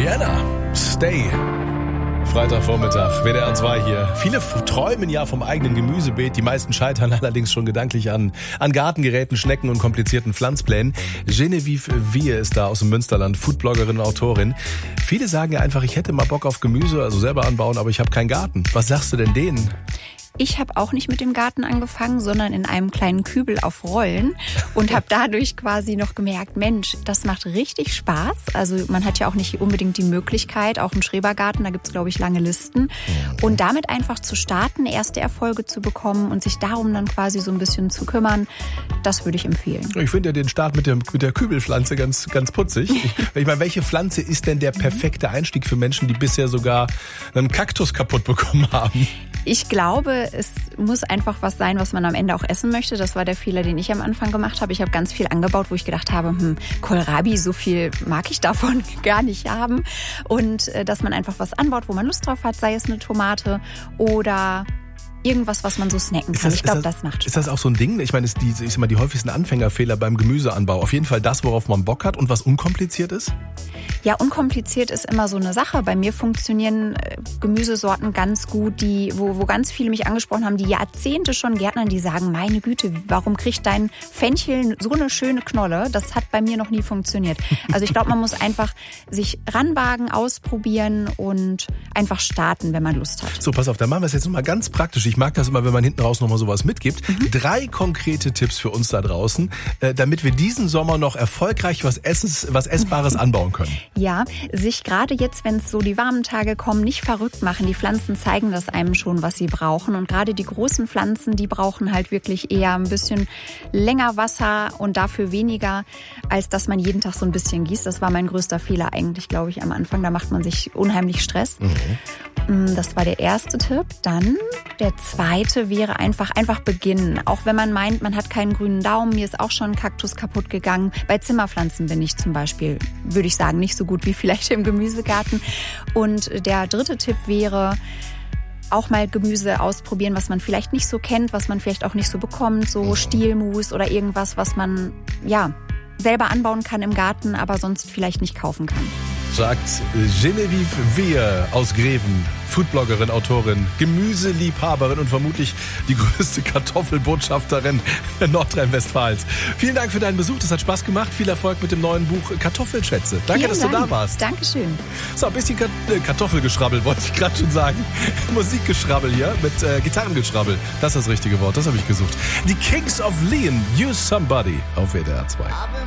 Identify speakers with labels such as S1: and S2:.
S1: Rihanna, Stay. Freitagvormittag, WDR 2 hier. Viele träumen ja vom eigenen Gemüsebeet. Die meisten scheitern allerdings schon gedanklich an Gartengeräten, Schnecken und komplizierten Pflanzplänen. Genevieve Wier ist da aus dem Münsterland, Foodbloggerin und Autorin. Viele sagen ja einfach, ich hätte mal Bock auf Gemüse, also selber anbauen, aber ich habe keinen Garten. Was sagst du denn denen?
S2: Ich habe auch nicht mit dem Garten angefangen, sondern in einem kleinen Kübel auf Rollen und habe dadurch quasi noch gemerkt, Mensch, das macht richtig Spaß. Also man hat ja auch nicht unbedingt die Möglichkeit, auch im Schrebergarten, da gibt's glaube ich lange Listen. Und damit einfach zu starten, erste Erfolge zu bekommen und sich darum dann quasi so ein bisschen zu kümmern, das würde ich empfehlen.
S1: Ich finde ja den Start mit der Kübelpflanze ganz putzig. Ich meine, welche Pflanze ist denn der perfekte Einstieg für Menschen, die bisher sogar einen Kaktus kaputt bekommen haben?
S2: Ich glaube, es muss einfach was sein, was man am Ende auch essen möchte. Das war der Fehler, den ich am Anfang gemacht habe. Ich habe ganz viel angebaut, wo ich gedacht habe, Kohlrabi, so viel mag ich davon gar nicht haben. Und dass man einfach was anbaut, wo man Lust drauf hat, sei es eine Tomate oder irgendwas, was man so snacken kann. Ich glaube, das macht Spaß.
S1: Ist das auch so ein Ding? Ich meine, die häufigsten Anfängerfehler beim Gemüseanbau. Auf jeden Fall das, worauf man Bock hat und was unkompliziert ist?
S2: Ja, unkompliziert ist immer so eine Sache. Bei mir funktionieren Gemüsesorten ganz gut, wo ganz viele mich angesprochen haben, die Jahrzehnte schon gärtnern, die sagen, meine Güte, warum kriegt dein Fenchel so eine schöne Knolle? Das hat bei mir noch nie funktioniert. Also ich glaube, man muss einfach sich ranwagen, ausprobieren und einfach starten, wenn man Lust hat.
S1: So, pass auf, dann machen wir es jetzt nochmal ganz praktisch. Ich mag das immer, wenn man hinten raus nochmal sowas mitgibt. 3 konkrete Tipps für uns da draußen, damit wir diesen Sommer noch erfolgreich was Essbares anbauen können.
S2: Ja, sich gerade jetzt, wenn es so die warmen Tage kommen, nicht verrückt machen. Die Pflanzen zeigen das einem schon, was sie brauchen. Und gerade die großen Pflanzen, die brauchen halt wirklich eher ein bisschen länger Wasser und dafür weniger, als dass man jeden Tag so ein bisschen gießt. Das war mein größter Fehler eigentlich, glaube ich, am Anfang. Da macht man sich unheimlich Stress. Das war der erste Tipp. Dann der zweite wäre einfach beginnen. Auch wenn man meint, man hat keinen grünen Daumen. Mir ist auch schon ein Kaktus kaputt gegangen. Bei Zimmerpflanzen bin ich zum Beispiel, würde ich sagen, nicht so gut wie vielleicht im Gemüsegarten. Und der dritte Tipp wäre, auch mal Gemüse ausprobieren, was man vielleicht nicht so kennt, was man vielleicht auch nicht so bekommt. So Stielmus oder irgendwas, was man selber anbauen kann im Garten, aber sonst vielleicht nicht kaufen kann.
S1: Sagt Genevieve Wier aus Greven, Foodbloggerin, Autorin, Gemüseliebhaberin und vermutlich die größte Kartoffelbotschafterin Nordrhein-Westfalens. Vielen Dank für deinen Besuch, das hat Spaß gemacht. Viel Erfolg mit dem neuen Buch Kartoffelschätze. Danke, dass du da warst.
S2: Dankeschön.
S1: So, ein bisschen Kartoffelgeschrabbel wollte ich gerade schon sagen. Musikgeschrabbel hier mit Gitarrengeschrabbel. Das ist das richtige Wort, das habe ich gesucht. Die Kings of Leon, Use Somebody auf WDR 2.